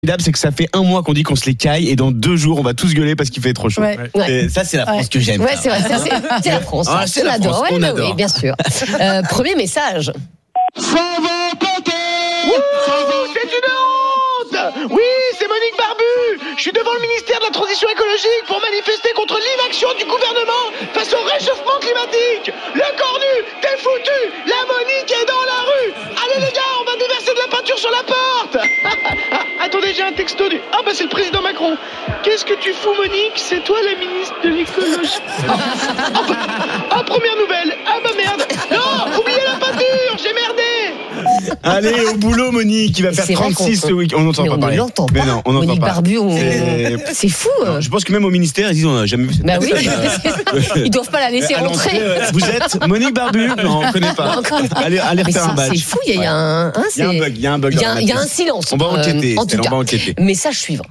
C'est que ça fait un mois qu'on dit qu'on se les caille et dans 2 jours on va tous gueuler parce qu'il fait trop chaud. Ouais. Et ça c'est la France que j'aime. Ouais, c'est vrai, c'est la France. Ah, c'est on la adore. France, on adore. Oui, bien sûr. Premier message. Ça va péter. C'est une honte. Oui, c'est Monique Barbu. Je suis devant le ministère de la Transition écologique pour manifester contre l'inaction du gouvernement face au réchauffement climatique. Le cornu, t'es foutu. La Monique est dans la rue. Allez les gars, on va déverser de la peinture sur la porte. Attendez, j'ai un texto du... Ah bah c'est le président Macron. Qu'est-ce que tu fous, Monique? C'est toi la ministre de l'écologie. Première nouvelle. Ah bah merde. Non, oubliez la peinture, j'ai merdé. Allez au boulot Monique, il va faire 36 ce week-end. On n'entend pas parler. On l'entend pas. Mais non, on n'entend Monique pas. Barbu, c'est fou. Je pense que même au ministère ils disent on n'a jamais vu cette Bah oui, personne. ils doivent pas la laisser À rentrer. l'entrée, vous êtes Monique Barbu? Non, on ne connaît pas. Allez Mais refaire un badge. c'est fou, il y a un Il y a un bug. Il y a un silence. On va enquêter. En tout cas, on va enquêter. message suivant.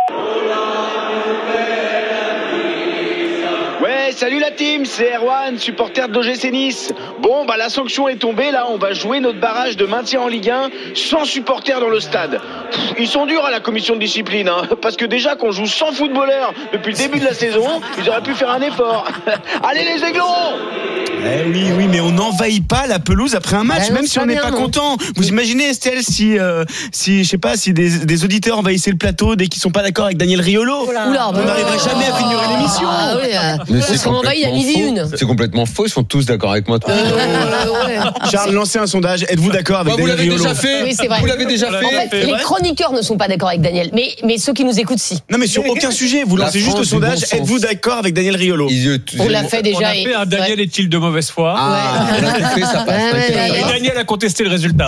Ouais, salut la team, c'est Erwan, supporter de l'OGC Nice. Bon, bah la sanction est tombée, là, on va jouer notre barrage de maintien en Ligue 1 sans supporters dans le stade. Ils sont durs à la commission de discipline, hein, parce que déjà qu'on joue sans footballeurs depuis le début de la saison, ils auraient pu faire un effort. Allez les aiglons! Oui, mais on n'envahit pas la pelouse après un match, Bah non, même si c'est on pas n'est bien, pas non. content. Vous imaginez, Estelle, si je sais pas, si des auditeurs envahissaient le plateau dès qu'ils sont pas d'accord avec Daniel Riolo, Oula, on n'arriverait jamais à finir l'émission. Ah oui, Mais parce qu'on envahit à midi une. C'est complètement faux, ils sont tous d'accord avec moi. Ouais. Charles, lancez un sondage. Êtes-vous d'accord avec Vous Daniel l'avez Riolo? déjà fait. Oui, c'est vrai. Vous l'avez déjà En fait. fait, les chroniqueurs ne sont pas d'accord avec Daniel, mais ceux qui nous écoutent, si. Non, mais sur aucun sujet. Vous La lancez juste France le du sondage. bon sens. Êtes-vous d'accord avec Daniel Riolo? On l'a fait déjà. On a fait un Daniel est-il de mauvaise foi? Ça passe. Ouais. Et Daniel a contesté le résultat.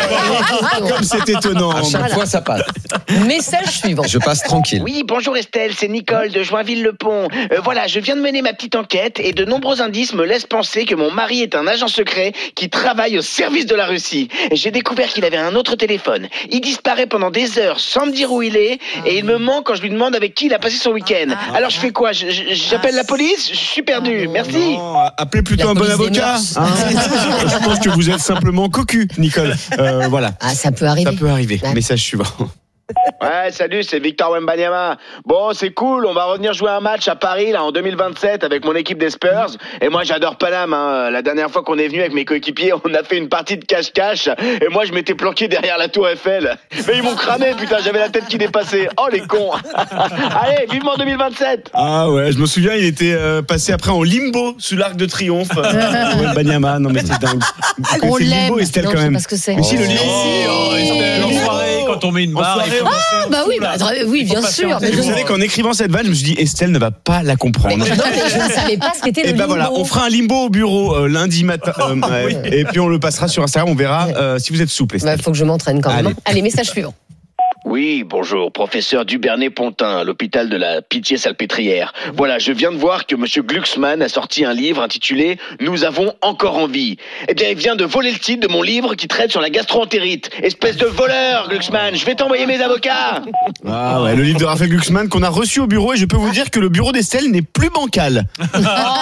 Comme c'est étonnant. À chaque fois, ça passe. Message suivant. Je passe tranquille. Oui, bonjour Estelle, c'est Nicole de Joinville-le-Pont. Voilà, je viens de mener ma petite enquête et de nombreux indices me laissent penser que mon mari est un agent secret qui travaille au service de la Russie. J'ai découvert qu'il avait un autre téléphone. Il disparaît pendant des heures sans me dire où il est et il me ment quand je lui demande avec qui il a passé son week-end. Alors je fais quoi? J'appelle la police? Je suis perdu. Merci. Non, appelez plutôt La un bon police des avocat. mœurs. Hein. Je pense que vous êtes simplement cocu, Nicole. Voilà. Ah, ça peut arriver. Ça peut arriver. Ouais. Message suivant. Ouais, salut, c'est Victor Wembanyama. Bon, c'est cool, on va revenir jouer un match à Paris là en 2027 avec mon équipe des Spurs. Et moi, j'adore Paname. Hein. La dernière fois qu'on est venu avec mes coéquipiers, on a fait une partie de cache-cache. Et moi, je m'étais planqué derrière la Tour Eiffel. Mais ils m'ont cramé, putain, j'avais la tête qui dépassait. Oh les cons. Allez, vivement 2027. Ah ouais, je me souviens, il était passé après en limbo sous l'Arc de Triomphe. Banyama, non mais c'est dingue. On C'est le l'aime. limbo, Estelle, Non, quand je sais même. pas ce que c'est. Mais si, le limbo. Estelle, en soirée, quand on met une barre. soirée, Bah oui, oui, bien sûr. Mais Et vous savez qu'en écrivant cette vanne, je me suis dit, Estelle ne va pas la comprendre. non, mais je ne savais pas ce qu'était le Et ben limbo. voilà, on fera un limbo au bureau lundi matin. Ouais. Et puis on le passera sur Instagram, on verra si vous êtes souple, Estelle. Bah, faut que je m'entraîne quand même. Allez. Allez, message suivant. Oui, bonjour, professeur Dubernay-Pontin, à l'hôpital de la Pitié-Salpêtrière. Voilà, je viens de voir que monsieur Glucksmann a sorti un livre intitulé « Nous avons encore envie ». Eh bien, il vient de voler le titre de mon livre qui traite sur la gastro-entérite. Espèce de voleur, Glucksmann, je vais t'envoyer mes avocats. Ah ouais, le livre de Raphaël Glucksmann qu'on a reçu au bureau, et je peux vous dire que le bureau d'Estelle n'est plus bancal. Oh,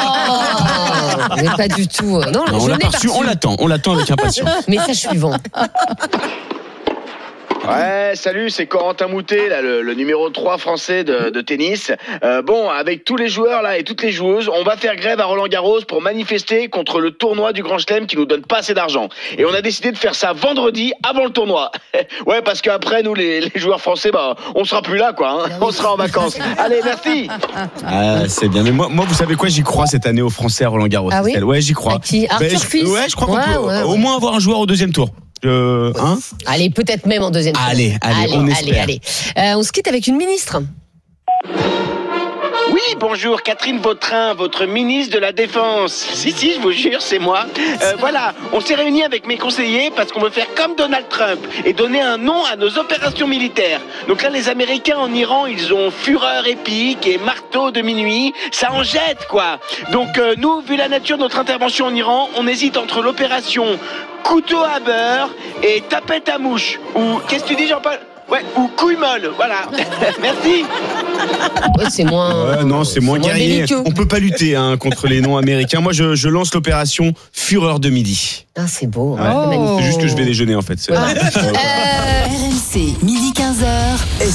mais pas du tout. Non, Non, je on l'a l'ai pas reçu, on l'attend avec impatience. Message suivant. Ouais, salut, c'est Corentin Moutet, là, le numéro 3 français de tennis. Bon, avec tous les joueurs là et toutes les joueuses, on va faire grève à Roland-Garros pour manifester contre le tournoi du Grand Chelem qui nous donne pas assez d'argent. Et on a décidé de faire ça vendredi avant le tournoi. Ouais, parce qu'après, nous, les joueurs français, bah, on sera plus là, quoi. Hein. On sera en vacances. Allez, merci. Ah, c'est bien. Mais moi, vous savez quoi, j'y crois cette année aux Français à Roland-Garros. Ah oui Estelle. Ouais, j'y crois. À qui Arthur Fils Ouais, je crois qu'on Ouais, peut ouais, au ouais. moins avoir un joueur au deuxième tour. Hein Allez, peut-être même en deuxième tour. Allez, on espère. Allez. On se quitte avec une ministre. Oui, bonjour, Catherine Vautrin, votre ministre de la Défense. Si, je vous jure, c'est moi. Voilà, on s'est réunis avec mes conseillers parce qu'on veut faire comme Donald Trump et donner un nom à nos opérations militaires. Donc là, les Américains en Iran, ils ont fureur épique et marteau de minuit. Ça en jette, quoi. Donc nous, vu la nature de notre intervention en Iran, on hésite entre l'opération couteau à beurre et tapette à mouche. Ou, qu'est-ce que tu dis, Jean-Paul? Ouais, ou couille molle, voilà. Merci. Ouais, c'est moins. Ouais, non, c'est moins guerrier. belliqueux. On peut pas lutter contre les noms américains. Moi, je lance l'opération Fureur de midi. Ah, c'est beau. Ouais. C'est magnifique. C'est juste que je vais déjeuner en fait. Voilà. RMC, midi 15h.